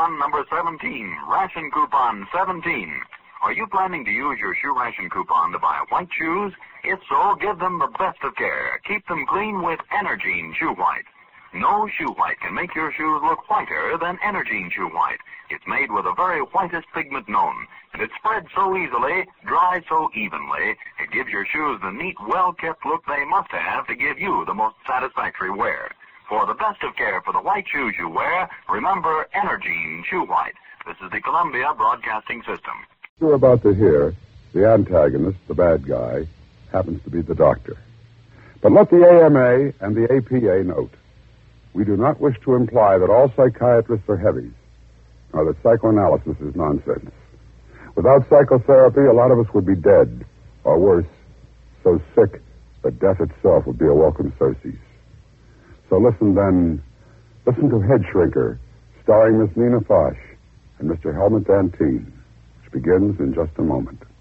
coupon number 17, ration coupon 17. Are you planning to use your shoe ration coupon to buy white shoes? If so, give them the best of care. Keep them clean with Energine Shoe White. No shoe white can make your shoes look whiter than Energine Shoe White. It's made with the very whitest pigment known, and it spreads so easily, dries so evenly, it gives your shoes the neat, well-kept look they must have to give you the most satisfactory wear. For the best of care for the white shoes you wear, remember Energine Shoe White. This is the Columbia Broadcasting System. You're about to hear the antagonist, the bad guy, happens to be the doctor. But let the AMA and the APA note, we do not wish to imply that all psychiatrists are heavies, or that psychoanalysis is nonsense. Without psychotherapy, a lot of us would be dead, or worse, so sick that death itself would be a welcome surcease. So listen to Head Shrinker, starring Miss Nina Foch and Mr. Helmut Dantine, which begins in just a moment.